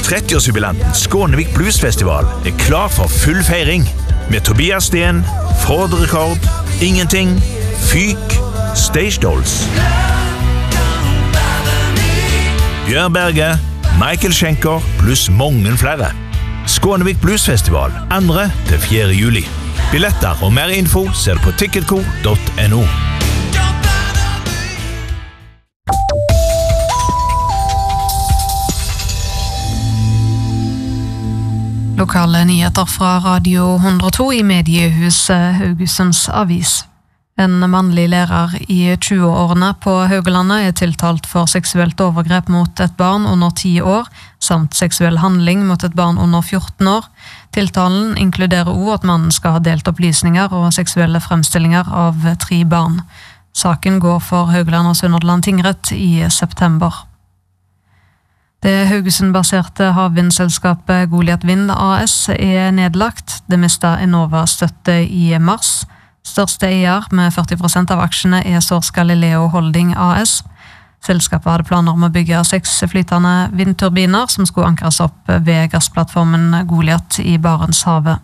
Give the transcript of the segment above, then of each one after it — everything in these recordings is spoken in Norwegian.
30-årsjubilanten Skånevik Bluesfestival klar for full feiring med Tobias Sten, Ford Rekord, Ingenting, Fyk, Stage Dolls, Bjørn Berge, Michael Schenker pluss mange flere. Skånevik Bluesfestival 2.–4. juli. Billetter og mer info ser du på ticketco.no. Lokale nyheter fra Radio 102 i mediehuset Haugesunds Avis. En mannlig lærer i 20-årene på Haugalandet tiltalt for seksuelt overgrep mot et barn under 10 år, samt seksuell handling mot et barn under 14 år. Tiltalen inkluderer også at mannen skal ha delt opplysninger og seksuelle fremstillinger av 3 barn. Saken går for Haugaland og Sunnhordland tingrett i september. Det Haugesund-baserte havvindselskapet Goliat Vind AS nedlagt. Det mistet Enova-støtte i mars. Største eier med 40% av aksjene Source Galileo Holding AS. Selskapet hadde planer om å bygge 6 flytende vindturbiner som skulle ankres opp ved gassplattformen Goliat i Barentshavet.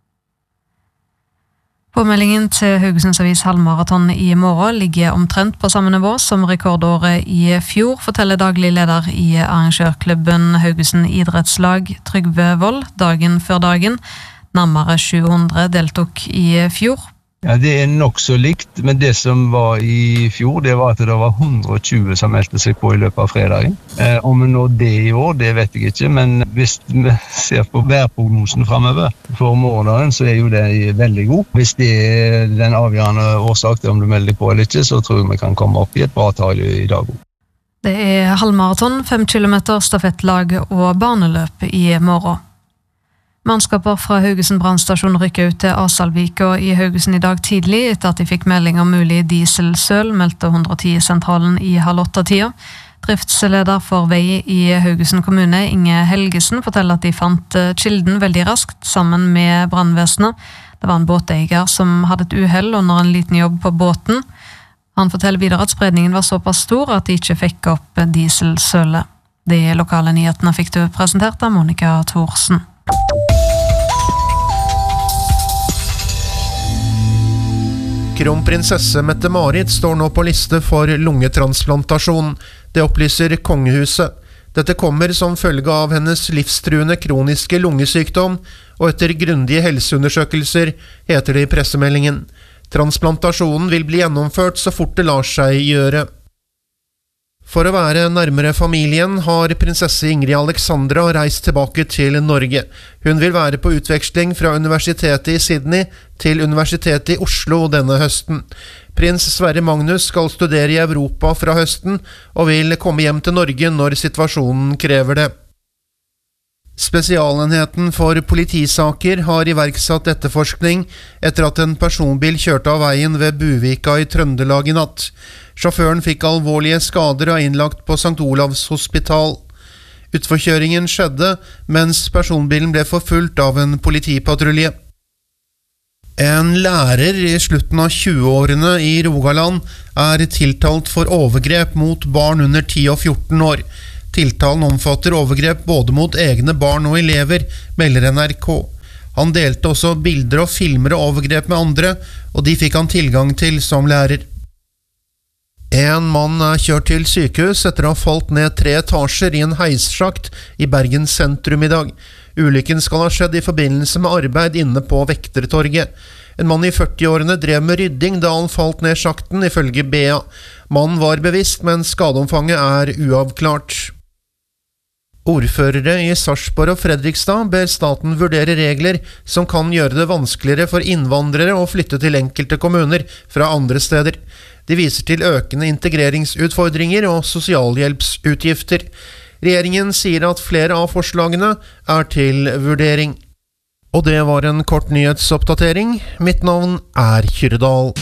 Påmeldingen til Haugesunds Avis halvmaraton i morgen ligger omtrent på samme nivå som rekordåret i fjor, forteller daglig leder i arrangørklubben Haugesund idrettslag Trygve Vold dagen før dagen. Nærmere 700 deltok i fjor. Ja, det nok så likt, men det som var i fjor, det var at det var 120 som meldte seg på i løpet av fredagen. Om vi når det i år, det vet jeg ikke, men hvis vi ser på værprognosen fremover for morgendagen, så jo det veldig god. Hvis det den avgjørende årsak til om du melder deg på eller ikke, så tror jeg vi kan komme opp i et bra tall i dag. Det halvmaraton, 5 kilometer stafettlag og barneløp i morgen. Mannskaper fra Haugesund brannstasjon rykker ut til Asalvika i Haugesund i dag tidlig etter at de fikk melding om mulig dieselsøl, meldte 110-sentralen i 7:30. Driftsleder for vei i Haugesund kommune, Inge Helgesen, forteller at de fant kilden veldig raskt sammen med brannvesenet. Det var en båteier som hadde et uhell under en liten jobb på båten. Han forteller videre at spredningen var såpass stor at de ikke fikk opp dieselsølet. De lokale nyhetene fikk du presentert av Monica Thorsen. Kronprinsesse Mette-Marit står nå på liste for lungetransplantasjon. Det opplyser kongehuset. Dette kommer som følge av hennes livstruende kroniske lungesykdom, og etter grundige helseundersøkelser, heter det i pressemeldingen. Transplantasjonen vil bli gjennomført så fort det lar seg gjøre. For å være nærmere familien har prinsesse Ingrid Alexandra reist tilbake til Norge. Hun vil være på utveksling fra Universitetet i Sydney til Universitetet i Oslo denne høsten. Prins Sverre Magnus skal studere i Europa fra høsten, og vil komme hjem til Norge når situasjonen krever det. Spesialenheten for politisaker har iverksatt etterforskning etter at en personbil kjørte av veien ved Buvika i Trøndelag i natt. Sjåføren fikk alvorlige skader og innlagt på St. Olavs hospital. Utforkjøringen skjedde mens personbilen ble forfulgt av en politipatrulje. En lærer i slutten av 20-årene i Rogaland tiltalt for overgrep mot barn under 10 og 14 år. Tiltalen omfatter overgrep både mot egne barn og elever, melder NRK. Han delte også bilder og filmer og overgrep med andre, og de fikk han tilgang til som lærer. En mann kjørt til sykehus etter å ha falt ned 3 etasjer i en heissjakt i Bergen sentrum i dag. Ulykken skal ha skjedd i forbindelse med arbeid inne på Vektertorget. En mann i 40-årene drev med rydding da han falt ned sjakten, ifølge BA. Mannen var bevisst, men skadeomfanget uavklart. Ordførere i Sarpsborg og Fredrikstad ber staten vurdere regler som kan gjøre det vanskeligere for innvandrere å flytte til enkelte kommuner fra andre steder. De viser til økende integreringsutfordringer og sosialhjelpsutgifter. Regjeringen sier at flere av forslagene til vurdering. Og det var en kort nyhetsoppdatering. Mitt navn Kyrdal.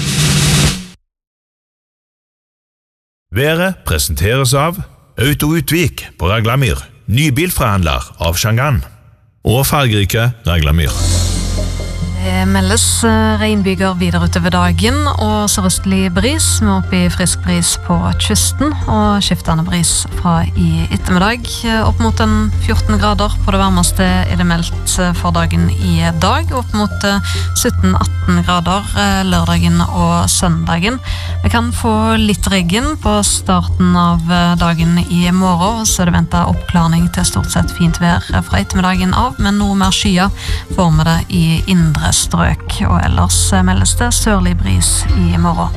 Været presenteres av Auto Utvik på Raglamyr. Ny bilforhandler av Shangan og fargerike Raglamyr. Det meldes regnbyger videre utover dagen, og sørøstlig bris med opp i frisk bris på kysten, og skiftende bris fra i ettermiddag. Opp mot 14 grader på det varmeste det meldt for dagen i dag, opp mot 17-18 grader lørdagen og søndagen. Vi kan få litt regn på starten av dagen i morgen, så det ventet oppklarning til stort sett fint vær fra ettermiddagen av, men noe mer skya får vi det i indre strøk, og ellers meldes det sørlig bris i morgen.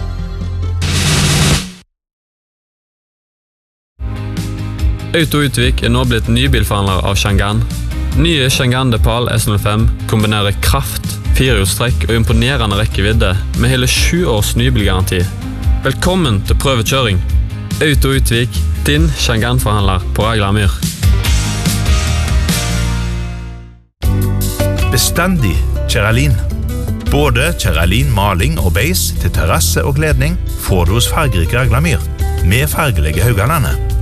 Auto Utvik nå blitt nybilforhandler av Changan. Nye Changan Depal S05 kombinerer kraft, firehjulstrekk og imponerende rekkevidde med hele 7 års nybilgaranti. Velkommen til prøvekjøring. Auto Utvik, din Changan-forhandler på Aglamyr. Bestandig Kjeralin. Både Kjeralin maling og beis til terrasse og kledning får du hos fargerike Aglamyr med fargelige Haugalandet.